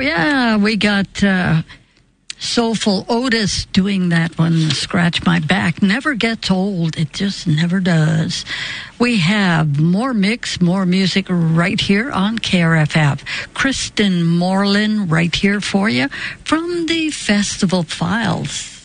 yeah, we got Soulful Otis doing that one, Scratch My Back. Never gets old. It just never does. We have more mix, more music right here on KRFF. Kristen Moreland right here for you from the Festival Files.